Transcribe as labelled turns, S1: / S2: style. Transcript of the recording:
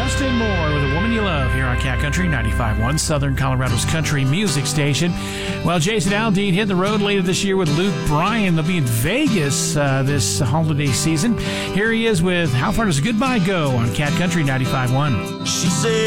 S1: Austin Moore with A Woman You Love here on Cat Country 95.1, Southern Colorado's country music station. Well, Jason Aldean hit the road later this year with Luke Bryan. They'll be in Vegas this holiday season. Here he is with How Far Does Goodbye Go on Cat Country 95.1.
S2: She said